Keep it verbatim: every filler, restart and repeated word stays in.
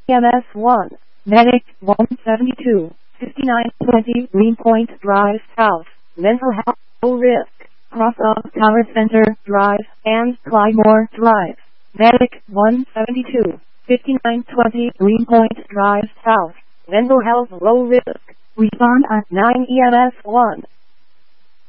E M S one, Medic one seventy-two, fifty-nine twenty Greenpoint Drive South, Mental Health, Low Risk, Cross of Tower Center Drive, and Clydemore Drive. Medic one seventy-two, fifty-nine twenty Greenpoint Drive South, Mental Health, Low Risk. Respond at nine E M S one.